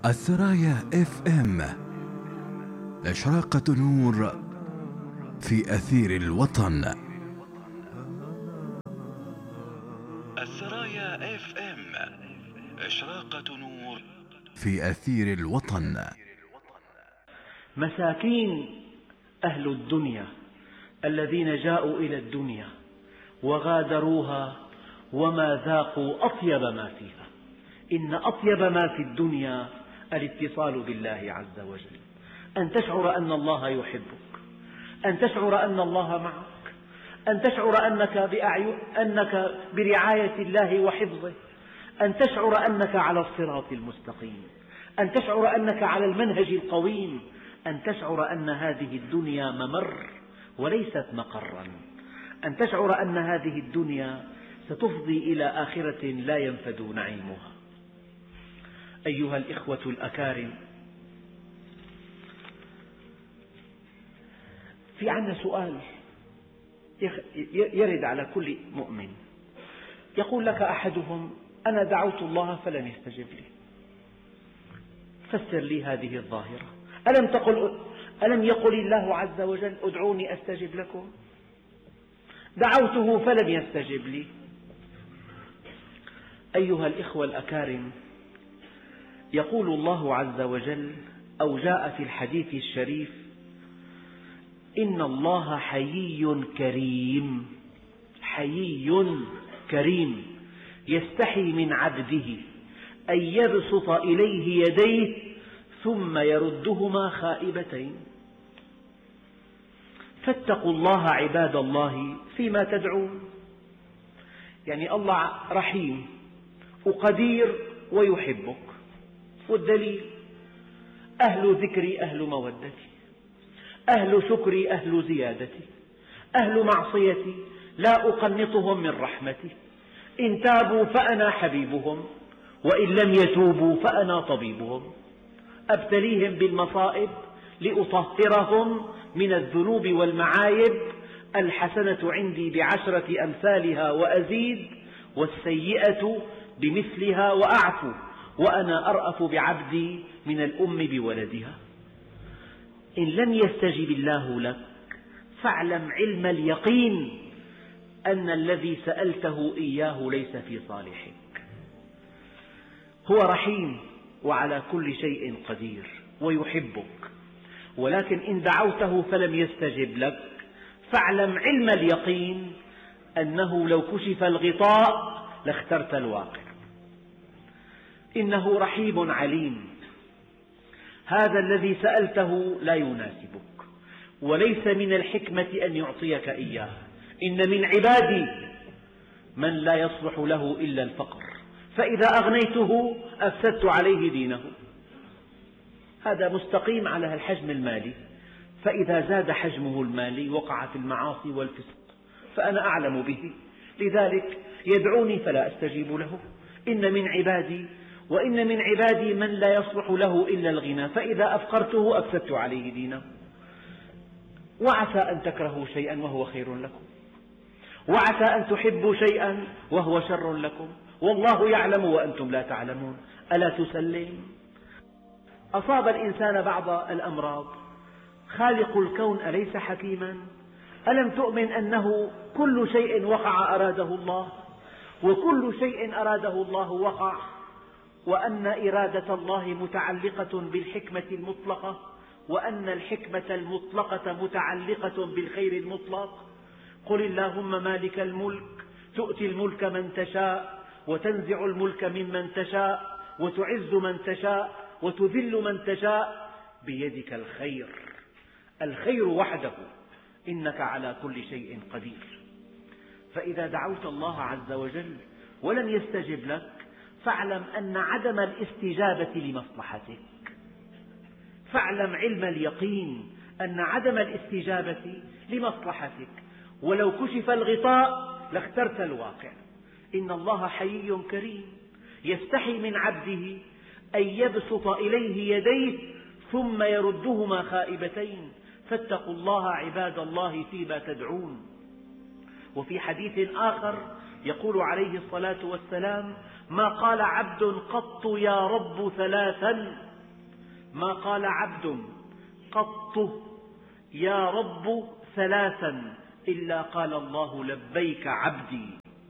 السرايا اف ام، إشراقة نور في أثير الوطن. السرايا اف ام، إشراقة نور في أثير الوطن. مساكين أهل الدنيا الذين جاءوا إلى الدنيا وغادروها وما ذاقوا أطيب ما فيها. إن أطيب ما في الدنيا الاتصال بالله عز وجل، أن تشعر أن الله يحبك، أن تشعر أن الله معك، أن تشعر أنك برعاية الله وحفظه، أن تشعر أنك على الصراط المستقيم، أن تشعر أنك على المنهج القويم، أن تشعر أن هذه الدنيا ممر وليست مقرا، أن تشعر أن هذه الدنيا ستفضي إلى آخرة لا ينفد نعيمها. أيها الإخوة الأكارم، في عندنا سؤال يرد على كل مؤمن، يقول لك أحدهم: أنا دعوت الله فلم يستجب لي. فسر لي هذه الظاهرة. ألم يقل الله عز وجل: ادعوني أستجب لكم؟ دعوته فلم يستجب لي. أيها الإخوة الأكارم، يقول الله عز وجل، أو جاء في الحديث الشريف: إن الله حيي كريم، حيي كريم، يستحي من عبده أن يبسط إليه يديه ثم يردهما خائبتين. فاتقوا الله عباد الله فيما تدعون. يعني الله رحيم وقدير ويحبك، والدليل: أهل ذكري أهل مودتي، أهل شكري أهل زيادتي، أهل معصيتي لا أقنطهم من رحمتي، إن تابوا فأنا حبيبهم، وإن لم يتوبوا فأنا طبيبهم، أبتليهم بالمصائب لأطهرهم من الذنوب والمعايب، الحسنة عندي بعشرة أمثالها وأزيد، والسيئة بمثلها وأعفو، وأنا أرأف بعبدي من الأم بولدها. إن لم يستجب الله لك فاعلم علم اليقين أن الذي سألته إياه ليس في صالحك. هو رحيم وعلى كل شيء قدير ويحبك، ولكن إن دعوته فلم يستجب لك فاعلم علم اليقين أنه لو كشف الغطاء لاخترت الواقع. إنه رحيم عليم. هذا الذي سألته لا يناسبك، وليس من الحكمة أن يعطيك إياه. إن من عبادي من لا يصلح له إلا الفقر، فإذا أغنيته أفسدت عليه دينه. هذا مستقيم على الحجم المالي، فإذا زاد حجمه المالي وقع في المعاصي والفسق، فأنا أعلم به، لذلك يدعوني فلا أستجيب له. إن من عبادي وإن من عبادي من لا يصلح له إلا الغنى، فإذا أفقرته أفسدت عليه دينه. وعسى أن تكرهوا شيئا وهو خير لكم، وعسى أن تحبوا شيئا وهو شر لكم، والله يعلم وأنتم لا تعلمون. ألا تسلم؟ أصاب الإنسان بعض الأمراض، خالق الكون أليس حكيما؟ ألم تؤمن أنه كل شيء وقع أراده الله، وكل شيء أراده الله وقع، وأن إرادة الله متعلقة بالحكمة المطلقة، وأن الحكمة المطلقة متعلقة بالخير المطلق. قل اللهم مالك الملك تؤتي الملك من تشاء، وتنزع الملك ممن تشاء، وتعز من تشاء، وتذل من تشاء، بيدك الخير، الخير وحده، إنك على كل شيء قدير. فإذا دعوت الله عز وجل ولم يستجب لك فاعلم أن عدم الاستجابة لمصلحتك. فاعلم علم اليقين أن عدم الاستجابة لمصلحتك، ولو كشف الغطاء لاخترت الواقع. إن الله حيي كريم، يستحي من عبده أن يبسط إليه يديه ثم يردهما خائبتين. فاتقوا الله عباد الله فيما تدعون. وفي حديث آخر يقول عليه الصلاة والسلام: ما قال عبد قط يا رب ثلاثا ما قال عبد قط يا رب ثلاثا إلا قال الله لبيك عبدي.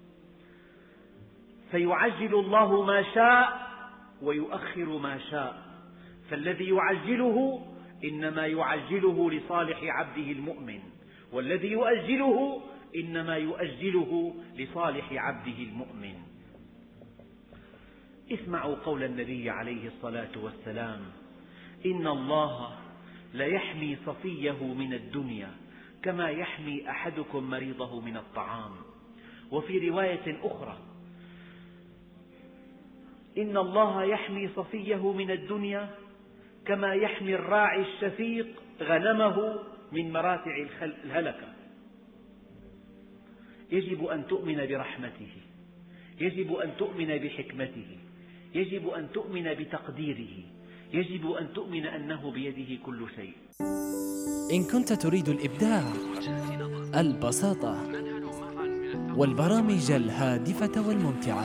فيعجل الله ما شاء ويؤخر ما شاء، فالذي يعجله إنما يعجله لصالح عبده المؤمن، والذي يؤجله إنما يؤجله لصالح عبده المؤمن. اسمعوا قول النبي عليه الصلاة والسلام: إن الله ليحمي صفيه من الدنيا كما يحمي أحدكم مريضه من الطعام. وفي رواية أخرى: إن الله يحمي صفيه من الدنيا كما يحمي الراعي الشفيق غنمه من مراتع الهلكة. يجب أن تؤمن برحمته، يجب أن تؤمن بحكمته، يجب أن تؤمن بتقديره، يجب أن تؤمن أنه بيده كل شيء. إن كنت تريد الإبداع، البساطة، والبرامج الهادفة والممتعة،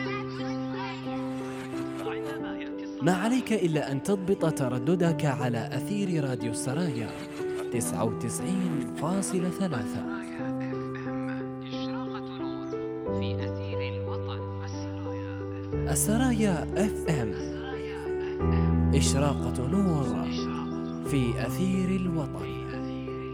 ما عليك إلا أن تضبط ترددك على أثير راديو السرايا 99.3. السرايا FM، إشراقة نور في أثير الوطن.